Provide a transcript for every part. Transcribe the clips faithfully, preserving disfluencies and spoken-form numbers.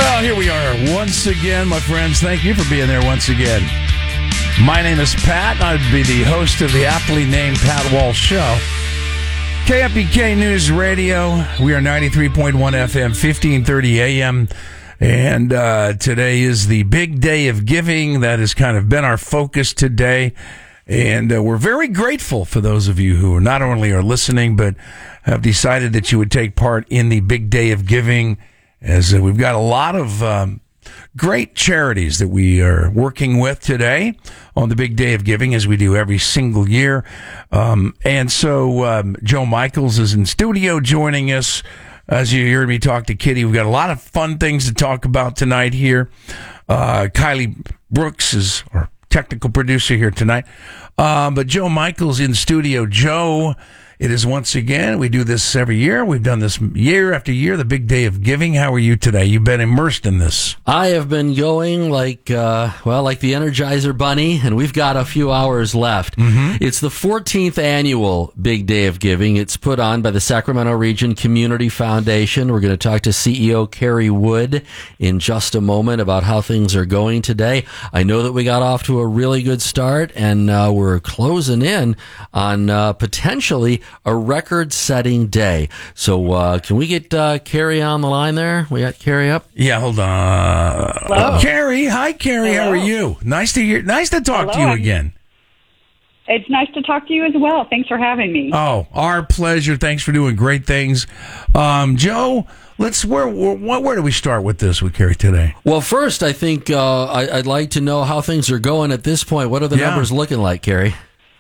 Well, here we are once again, my friends. Thank you for being there once again. My name is Pat. I'd be the host of the aptly named Pat Walsh Show. K F B K News Radio. We are ninety-three point one F M, fifteen thirty A M. And uh, today is the big day of giving. That has kind of been our focus today. And uh, we're very grateful for those of you who not only are listening, but have decided that you would take part in the big day of giving. As uh, we've got a lot of um, great charities that we are working with today on the big day of giving, as we do every single year. Um, and so um, Joe Michaels is in studio joining us. As you heard me talk to Kitty, we've got a lot of fun things to talk about tonight here. Uh, Kylie Brooks is our technical producer here tonight. Uh, but Joe Michaels in studio. Joe, it is once again, we do this every year. We've done this year after year, the big day of giving. How are you today? You've been immersed in this. I have been going like, uh, well, like the Energizer Bunny, and we've got a few hours left. Mm-hmm. It's the fourteenth annual Big Day of Giving. It's put on by the Sacramento Region Community Foundation. We're going to talk to C E O Carrie Wood in just a moment about how things are going today. I know that we got off to a really good start, and uh, we're closing in on uh, potentially a record-setting day. So uh, can we get uh, Carrie on the line there? We got Carrie up? Yeah, hold on. Hello. Carrie, hi, Carrie. Hello. How are you? Nice to hear. Nice to talk Hello, to you I'm- again. It's nice to talk to you as well. Thanks for having me. Oh, our pleasure. Thanks for doing great things. Um, Joe, let's where, where where do we start with this with Carrie today? Well, first, I think uh, I, I'd like to know how things are going at this point. What are the Yeah. numbers looking like, Carrie?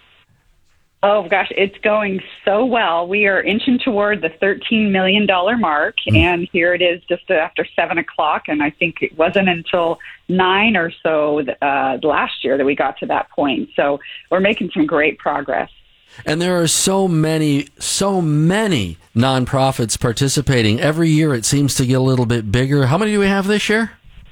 Oh, gosh, it's going so well. We are inching toward the thirteen million dollars mark, Mm. and here it is just after seven o'clock, and I think it wasn't until nine or so uh, last year that we got to that point. So we're making some great progress. And there are so many, so many nonprofits participating. Every year it seems to get a little bit bigger. How many do we have this year?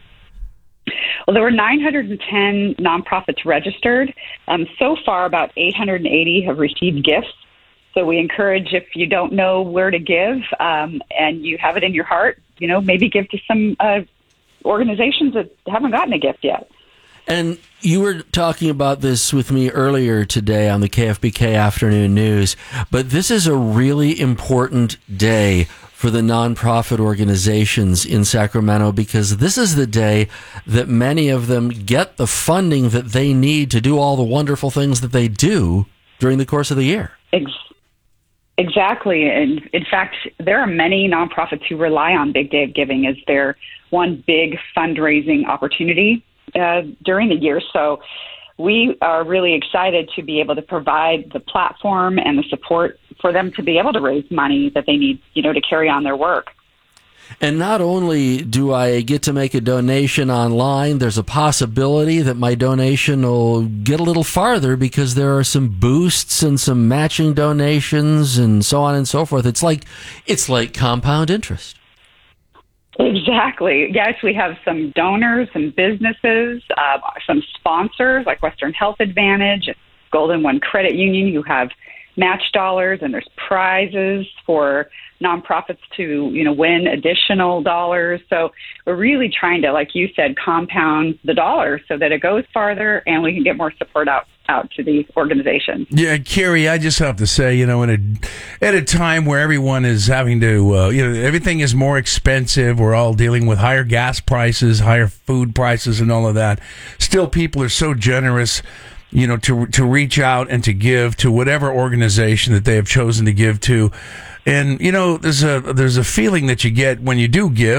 Well, there were nine hundred ten nonprofits registered. Um, so far, about eight hundred eighty have received gifts. So we encourage, if you don't know where to give um, and you have it in your heart, you know, maybe give to some uh, organizations that haven't gotten a gift yet. And you were talking about this with me earlier today on the K F B K Afternoon News, but this is a really important day for the nonprofit organizations in Sacramento, because this is the day that many of them get the funding that they need to do all the wonderful things that they do during the course of the year. Ex- Exactly. And in fact, there are many nonprofits who rely on Big Day of Giving as their one big fundraising opportunity uh, during the year. So we are really excited to be able to provide the platform and the support for them to be able to raise money that they need, you know, to carry on their work. And not only do I get to make a donation online, there's a possibility that my donation will get a little farther because there are some boosts and some matching donations and so on and so forth. It's like it's like compound interest. Exactly. Yes, we have some donors and businesses, uh, some sponsors like Western Health Advantage, Golden One Credit Union, who have match dollars, and there's prizes for nonprofits to, you know, win additional dollars. So we're really trying to, like you said, compound the dollar so that it goes farther and we can get more support out, out to these organizations. Yeah, Carrie, I just have to say, you know, in a, at a time where everyone is having to, uh, you know, everything is more expensive. We're all dealing with higher gas prices, higher food prices, and all of that. Still, people are so generous, you know, to to reach out and to give to whatever organization that they have chosen to give to. And, you know, there's a there's a feeling that you get when you do give.